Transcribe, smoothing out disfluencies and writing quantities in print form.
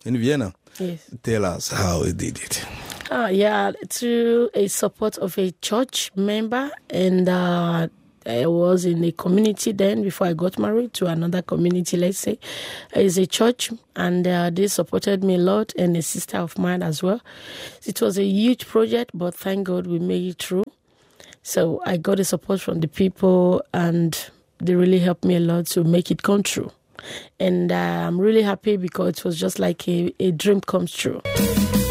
in Vienna. Yes. Tell us how you did it. Through a support of a church member, and I was in a community then before I got married to another community, let's say. It's a church, and they supported me a lot, and a sister of mine as well. It was a huge project, but thank God we made it through. So I got the support from the people, and they really helped me a lot to make it come true. And I'm really happy because it was just like a dream comes true.